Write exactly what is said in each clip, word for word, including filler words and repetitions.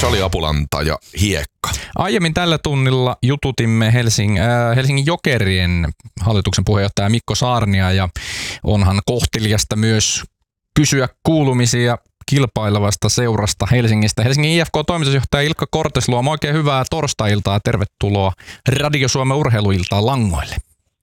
Jali Apulanta ja Hiekka. Aiemmin tällä tunnilla jututimme Helsing, äh, Helsingin Jokerien hallituksen puheenjohtaja Mikko Saarnia ja onhan kohteliasta myös kysyä kuulumisia kilpailevasta seurasta Helsingistä. Helsingin I F K-toimitusjohtaja Ilkka Kortesluoma, oikein hyvää torstai-iltaa. Tervetuloa Radio Suomen urheiluiltaan langoille.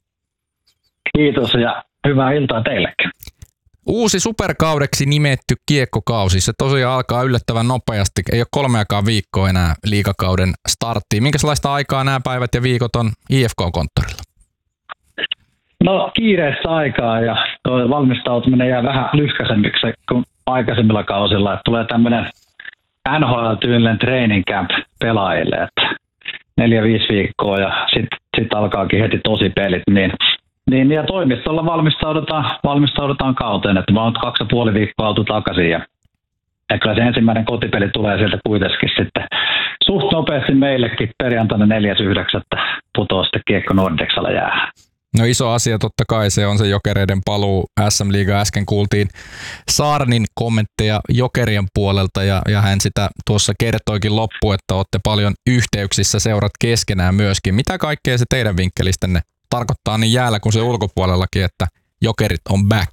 Kiitos ja hyvää iltaa teillekin. Uusi superkaudeksi nimetty kiekkokausi, se tosiaan alkaa yllättävän nopeasti. Ei ole kolmeakaan viikkoa enää liigakauden starttiin. Minkälaista aikaa nämä päivät ja viikot on I F K-konttorilla? No kiireessä aikaa ja tuo valmistautuminen jää vähän lyhkäisemmiksi kuin aikaisemmilla kausilla. Että tulee tämmöinen N H L-tyylinen training camp pelaajille, että neljä viisi viikkoa ja sitten sit alkaakin heti tosi pelit. Niin, niin ja toimistolla valmistaudutaan, valmistaudutaan kauteen, että mä oon kaksi ja puoli viikkoa oltu takaisin ja, ja kyllä se ensimmäinen kotipeli tulee sieltä kuitenkin sitten suht nopeasti meillekin perjantaina neljäs yhdeksättä putoaa sitten Kiekko Nordexalla jäähän. No iso asia totta kai se on se Jokereiden paluu S M-liigaan. Äsken kuultiin Saarnin kommentteja Jokerien puolelta ja, ja hän sitä tuossa kertoikin loppuun, että olette paljon yhteyksissä seurat keskenään myöskin. Mitä kaikkea se teidän vinkkelistänne tarkoittaa niin jäällä kuin se ulkopuolellakin, että Jokerit on back?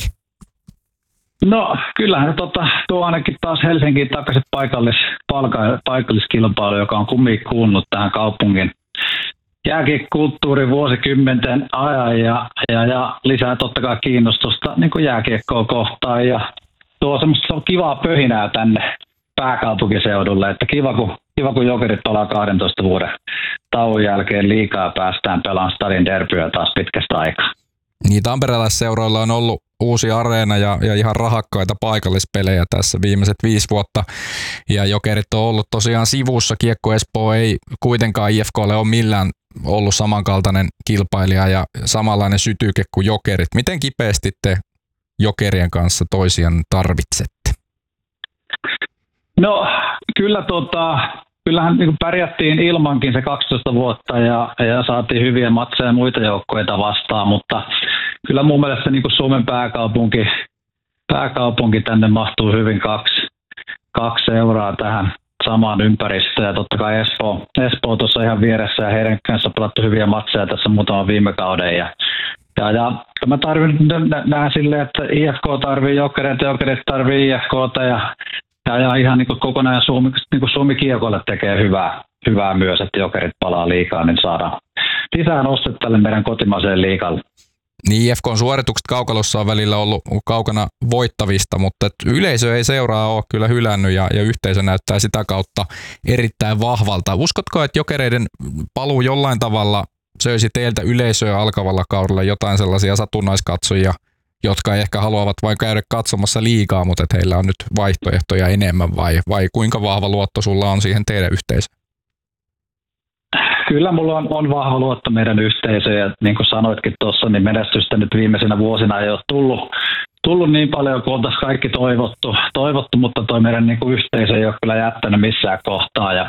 No kyllähän tota, tuo ainakin taas Helsinkiin takaisin paikallis, palka, paikalliskilpailu, joka on kumminkin kuulunut tähän kaupungin jääkiekkokulttuurin vuosikymmenten ajan ja, ja, ja lisää totta kai kiinnostusta niin kuin jääkiekkoa kohtaan ja tuo semmoista kivaa pöhinää tänne pääkaupunkiseudulle, että kiva kun, kiva kun Jokerit palaa kahdentoista vuoden tauon jälkeen liikaa päästään pelaamaan stadin derbyä taas pitkästä aikaa. Niin, tamperelaisseuroilla on ollut uusi areena ja, ja ihan rahakkaita paikallispelejä tässä viimeiset viisi vuotta. Ja Jokerit on ollut tosiaan sivussa. Kiekko Espoo ei kuitenkaan I F K:lle ole millään ollut samankaltainen kilpailija ja samanlainen sytyke kuin Jokerit. Miten kipeästi te Jokerien kanssa toisiaan tarvitsette? No kyllä tota... Kyllähän niin pärjättiin ilmankin se kaksitoista vuotta ja, ja saatiin hyviä matseja muita joukkoita vastaan, mutta kyllä mun mielestä niin Suomen pääkaupunki, pääkaupunki tänne mahtuu hyvin kaksi, kaksi seuraa tähän samaan ympäristöön ja totta kai Espoo, Espoo tuossa ihan vieressä ja heidän kanssa pelattu hyviä matseja tässä muutaman viime kauden ja Ja, ja mä tarvin nähdä silleen, että I F K tarvii Jokereita, Jokerit tarvii I F K:ta ja Ja, ja ihan niin kuin kokonaan Suomi, niin kuin Suomi Kiekolle tekee hyvää, hyvää myös, että Jokerit palaa liigaan, niin saadaan lisää nostetta tälle meidän kotimaiseen liigalle. Niin I F K:n suoritukset kaukalossa on välillä ollut kaukana voittavista, mutta yleisö ei seuraa ole kyllä hylännyt ja, ja yhteisö näyttää sitä kautta erittäin vahvalta. Uskotko, että Jokereiden paluu jollain tavalla söisi teiltä yleisöä alkavalla kaudella jotain sellaisia satunnaiskatsojia, jotka ehkä haluavat vain käydä katsomassa liigaa, mutta että heillä on nyt vaihtoehtoja enemmän, vai, vai kuinka vahva luotto sulla on siihen teidän yhteisöön? Kyllä mulla on, on vahva luotto meidän yhteisöön, ja niin kuin sanoitkin tuossa, niin menestystä nyt viimeisenä vuosina ei ole tullut, tullut niin paljon kuin oltaisiin kaikki toivottu, toivottu mutta toi meidän niin kuin yhteisö ei ole kyllä jättänyt missään kohtaa, ja